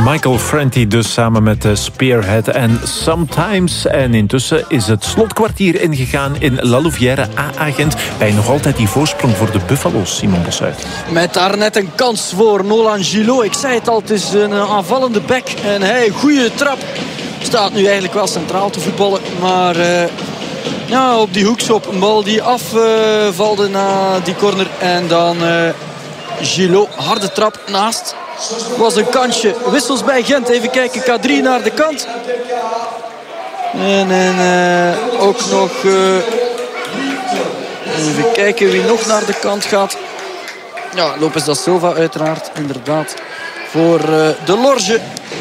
Michael Franti dus samen met Spearhead en Sometimes. En intussen is het slotkwartier ingegaan in La Louvière A-agent. Bij nog altijd die voorsprong voor de Buffalo's, Simon Bossuit. Met daar net een kans voor Nolan Gillot. Ik zei het al, het is een aanvallende back. En hij, goede trap. Staat nu eigenlijk wel centraal te voetballen. Maar op die hoekschop, een bal die afvalde na die corner. En dan Gillot, harde trap naast. Was een kansje. Wissels bij Gent. Even kijken, K3 naar de kant. En ook nog... even kijken wie nog naar de kant gaat. Ja, Lopez da Silva uiteraard. Inderdaad. Voor de Lorge.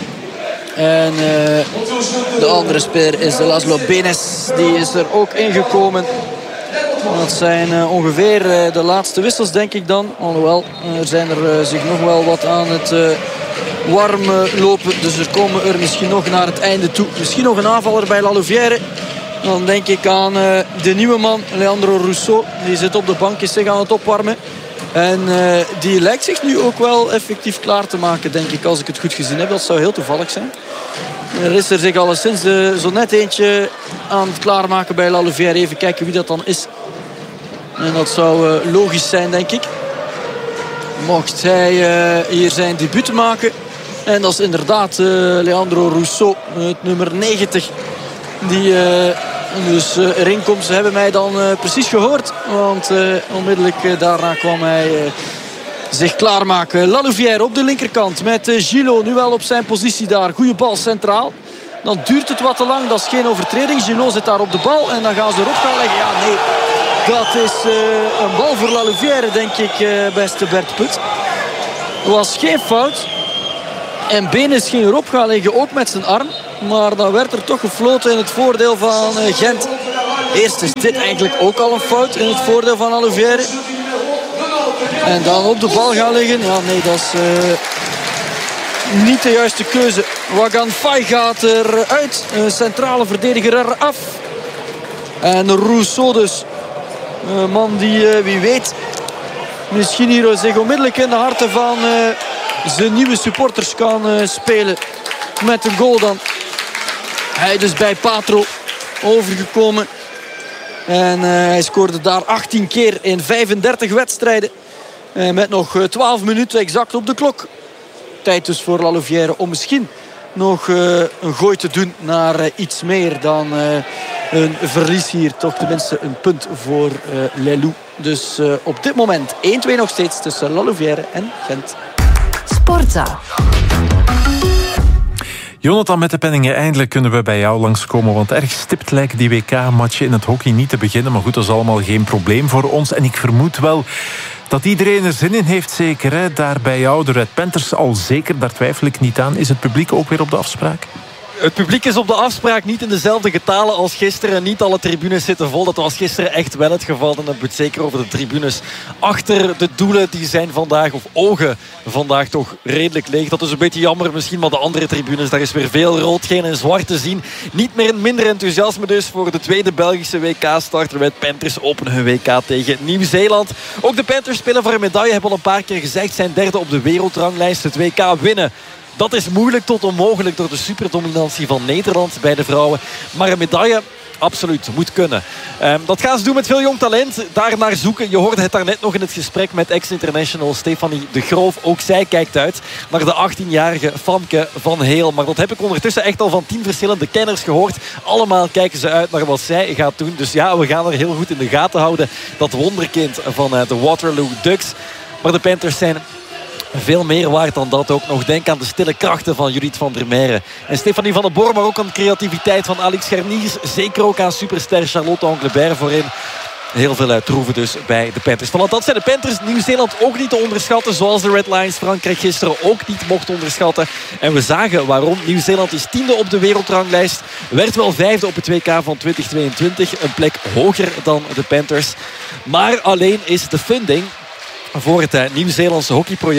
En de andere speler is Laszlo Benes. Die is er ook ingekomen. Dat zijn ongeveer de laatste wissels, denk ik dan. Alhoewel, er zijn er zich nog wel wat aan het warm lopen. Dus er komen er misschien nog naar het einde toe. Misschien nog een aanvaller bij La Louvière. Dan denk ik aan de nieuwe man, Leandro Rousseau. Die zit op de bank, is zich aan het opwarmen. En die lijkt zich nu ook wel effectief klaar te maken, denk ik. Als ik het goed gezien heb, dat zou heel toevallig zijn. Er is er zich alleszins zo net eentje aan het klaarmaken bij La Louvière. Even kijken wie dat dan is. En dat zou logisch zijn, denk ik. Mocht hij hier zijn debuut maken. En dat is inderdaad Leandro Rousseau, het nummer 90. Die dus erin komt. Ze hebben mij dan precies gehoord. Want onmiddellijk daarna kwam hij zich klaarmaken. La Louvière op de linkerkant met Gillot nu wel op zijn positie daar. Goeie bal centraal. Dan duurt het wat te lang. Dat is geen overtreding. Gillot zit daar op de bal. En dan gaan ze erop gaan leggen. Ja, nee. Dat is een bal voor La Louvière, denk ik, beste Bert Put. Er was geen fout. En Benes ging erop gaan liggen, ook met zijn arm. Maar dan werd er toch gefloten in het voordeel van Gent. Eerst is dit eigenlijk ook al een fout in het voordeel van La Louvière. En dan op de bal gaan liggen. Ja, nee, dat is niet de juiste keuze. Wagan Faye gaat eruit. Centrale verdediger eraf. En Rousseau dus. Een man die, wie weet, misschien hier zich onmiddellijk in de harten van zijn nieuwe supporters kan spelen. Met een goal dan. Hij dus bij Patro overgekomen. En hij scoorde daar 18 keer in 35 wedstrijden. Met nog 12 minuten exact op de klok. Tijd dus voor La Louvière om misschien nog een gooi te doen naar iets meer dan een verlies hier. Toch tenminste een punt voor Les Loups. Dus op dit moment 1-2 nog steeds tussen La Louvière en Gent. Sportza. Jonathan met de penningen, eindelijk kunnen we bij jou langskomen. Want erg stipt lijken die WK-matchen in het hockey niet te beginnen. Maar goed, dat is allemaal geen probleem voor ons. En ik vermoed wel dat iedereen er zin in heeft, zeker. Hè? Daar bij jou, de Red Panthers, al zeker. Daar twijfel ik niet aan. Is het publiek ook weer op de afspraak? Het publiek is op de afspraak, niet in dezelfde getalen als gisteren. Niet alle tribunes zitten vol. Dat was gisteren echt wel het geval. Dan hebben we het zeker over de tribunes achter de doelen. Die zijn vandaag, of ogen vandaag, toch redelijk leeg. Dat is een beetje jammer misschien, maar de andere tribunes, daar is weer veel rood, geel en zwart te zien. Niet meer minder enthousiasme dus voor de tweede Belgische WK-starter. Red Panthers openen hun WK tegen Nieuw-Zeeland. Ook de Panthers spelen voor een medaille, hebben al een paar keer gezegd. Zijn derde op de wereldranglijst. Het WK winnen. Dat is moeilijk tot onmogelijk door de superdominantie van Nederland bij de vrouwen. Maar een medaille, absoluut, moet kunnen. Dat gaan ze doen met veel jong talent. Daar naar zoeken. Je hoorde het daarnet nog in het gesprek met ex-international Stefanie de Groof. Ook zij kijkt uit naar de 18-jarige Famke van Heel. Maar dat heb ik ondertussen echt al van 10 verschillende kenners gehoord. Allemaal kijken ze uit naar wat zij gaat doen. Dus ja, we gaan er heel goed in de gaten houden. Dat wonderkind van de Waterloo Ducks. Maar de Panthers zijn veel meer waard dan dat ook nog. Denk aan de stille krachten van Judith van der Meijeren en Stefanie van den Boer, maar ook aan de creativiteit van Alex Gerniers. Zeker ook aan superster Charlotte Anglebert voorin. Heel veel troeven dus bij de Panthers. Voilà, dat zijn de Panthers. Nieuw-Zeeland ook niet te onderschatten. Zoals de Red Lions Frankrijk gisteren ook niet mocht onderschatten. En we zagen waarom. Nieuw-Zeeland is 10e op de wereldranglijst. Werd wel 5e op het WK van 2022. Een plek hoger dan de Panthers. Maar alleen is de funding voor het Nieuw-Zeelandse hockeyproject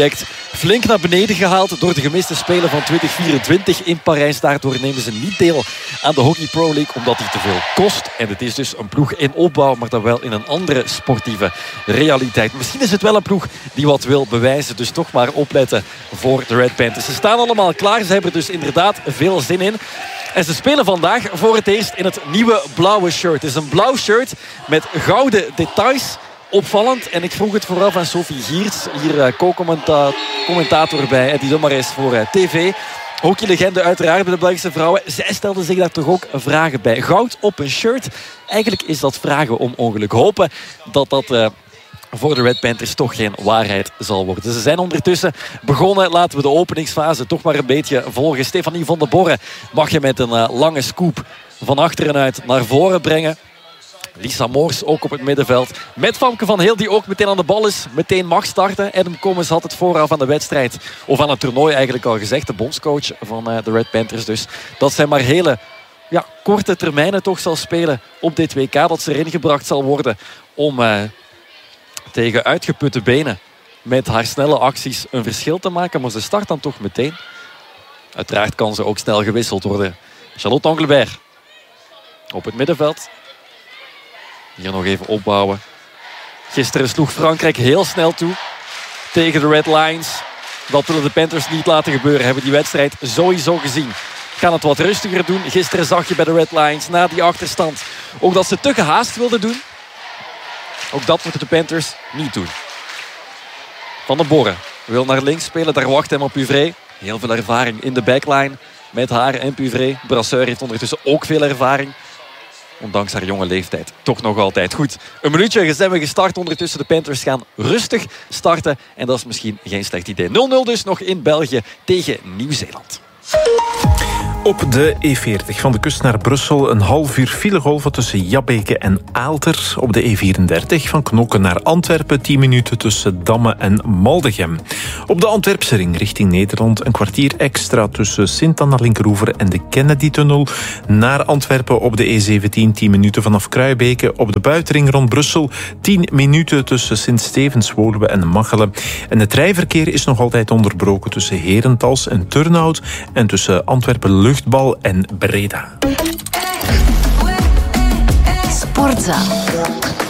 flink naar beneden gehaald door de gemiste Spelen van 2024 in Parijs. Daardoor nemen ze niet deel aan de Hockey Pro League, omdat die te veel kost. En het is dus een ploeg in opbouw, maar dan wel in een andere sportieve realiteit. Misschien is het wel een ploeg die wat wil bewijzen. Dus toch maar opletten voor de Red Panthers. Ze staan allemaal klaar. Ze hebben er dus inderdaad veel zin in. En ze spelen vandaag voor het eerst in het nieuwe blauwe shirt. Het is een blauw shirt met gouden details. Opvallend. En ik vroeg het vooraf aan Sophie Giertz. Hier co-commentator bij Die Zomaar is voor TV. Hockeylegende uiteraard bij de Belgische vrouwen. Zij stelde zich daar toch ook vragen bij. Goud op een shirt. Eigenlijk is dat vragen om ongeluk. Hopen dat dat voor de Red Panthers toch geen waarheid zal worden. Ze zijn ondertussen begonnen. Laten we de openingsfase toch maar een beetje volgen. Stefanie van der Borre mag je met een lange scoop van achteren uit naar voren brengen. Lisa Moors ook op het middenveld. Met Famke van Heel die ook meteen aan de bal is. Meteen mag starten. Adam Commons had het vooraf aan de wedstrijd. Of aan het toernooi eigenlijk al gezegd. De bondscoach van de Red Panthers dus. Dat zij maar hele korte termijnen toch zal spelen op dit WK. Dat ze erin gebracht zal worden om tegen uitgeputte benen met haar snelle acties een verschil te maken. Maar ze start dan toch meteen. Uiteraard kan ze ook snel gewisseld worden. Charlotte Engelbert op het middenveld. Hier nog even opbouwen. Gisteren sloeg Frankrijk heel snel toe tegen de Red Lions. Dat willen de Panthers niet laten gebeuren. Hebben die wedstrijd sowieso gezien. Gaan het wat rustiger doen. Gisteren zag je bij de Red Lions na die achterstand ook dat ze te gehaast wilden doen. Ook dat moeten de Panthers niet doen. Van der Borre wil naar links spelen. Daar wacht hem op Uvré. Heel veel ervaring in de backline met haar en Uvré. Brasseur heeft ondertussen ook veel ervaring. Ondanks haar jonge leeftijd. Toch nog altijd goed. Een minuutje zijn we gestart. Ondertussen de Panthers gaan rustig starten. En dat is misschien geen slecht idee. 0-0 dus nog in België tegen Nieuw-Zeeland. Op de E40 van de kust naar Brussel een half uur filegolven tussen Jabbeke en Aalter. Op de E34 van Knokke naar Antwerpen 10 minuten tussen Damme en Maldegem. Op de Antwerpse ring richting Nederland een kwartier extra tussen Sint-Anna-Linkeroever en de Kennedy-tunnel. Naar Antwerpen op de E17 10 minuten vanaf Kruibeke. Op de buitenring rond Brussel 10 minuten tussen Sint-Stevens-Woluwe en Machelen. En het rijverkeer is nog altijd onderbroken tussen Herentals en Turnhout en tussen Antwerpen Luchtbal en Breda. Sportza.